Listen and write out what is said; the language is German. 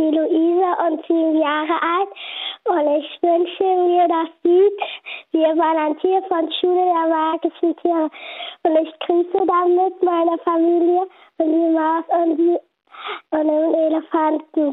die Luisa und 7 Jahre alt. Und ich wünsche mir das Lied Wir Balancier von Schule der magischen Tiere. Und ich grüße damit meine Familie und die Maus und den Elefanten.